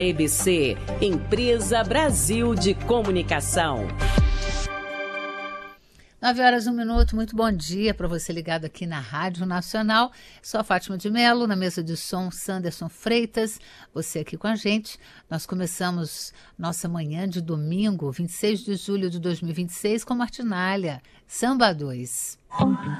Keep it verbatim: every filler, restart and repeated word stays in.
E B C, Empresa Brasil de Comunicação. nove horas, um minuto, muito bom dia para você ligado aqui na Rádio Nacional. Sou a Fátima de Mello, na mesa de som, Sanderson Freitas, você aqui com a gente. Nós começamos nossa manhã de domingo, vinte e seis de julho de dois mil e vinte e seis, com Martinália, Samba dois.